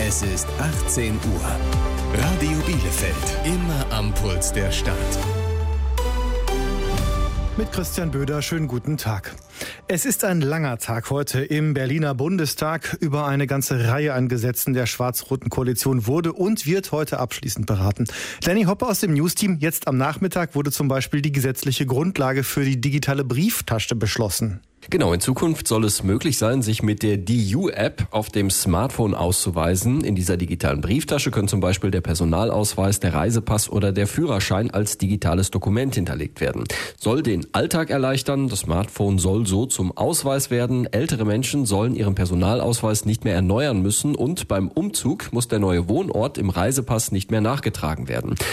Es ist 18 Uhr. Radio Bielefeld, immer am Puls der Stadt. Mit Christian Böder, schönen guten Tag. Es ist ein langer Tag heute im Berliner Bundestag. Über eine ganze Reihe an Gesetzen der schwarz-roten Koalition wurde und wird heute abschließend beraten. Lenny Hoppe aus dem Newsteam. Jetzt am Nachmittag wurde zum Beispiel die gesetzliche Grundlage für die digitale Brieftasche beschlossen. Genau, in Zukunft soll es möglich sein, sich mit der DU-App auf dem Smartphone auszuweisen. In dieser digitalen Brieftasche können zum Beispiel der Personalausweis, der Reisepass oder der Führerschein als digitales Dokument hinterlegt werden. Soll den Alltag erleichtern, das Smartphone soll so zum Ausweis werden. Ältere Menschen sollen ihren Personalausweis nicht mehr erneuern müssen und beim Umzug muss der neue Wohnort im Reisepass nicht mehr nachgetragen werden.